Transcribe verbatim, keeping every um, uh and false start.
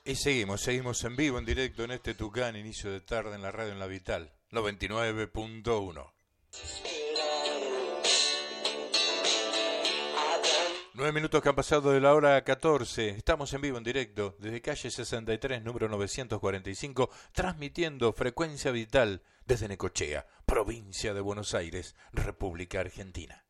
Y seguimos, seguimos en vivo, en directo en este Tucán, inicio de tarde en la radio en La Vital, noventa y nueve punto uno. Nueve minutos que han pasado de la hora catorce. Estamos en vivo, en directo, desde calle sesenta y tres, número novecientos cuarenta y cinco, transmitiendo Frecuencia Vital desde Necochea, provincia de Buenos Aires, República Argentina.